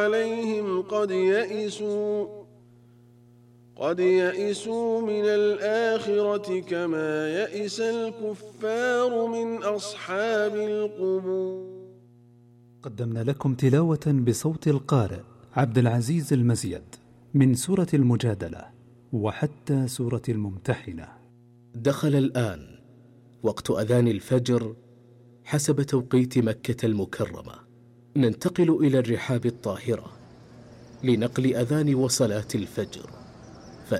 عليهم قد يئسوا من الآخرة كما يئس الكفار من أصحاب القبور. قدمنا لكم تلاوة بصوت القارئ عبد العزيز المزيد من سورة المجادلة وحتى سورة الممتحنة. دخل الآن وقت أذان الفجر حسب توقيت مكة المكرمة. ننتقل إلى الرحاب الطاهرة لنقل أذان وصلاة الفجر.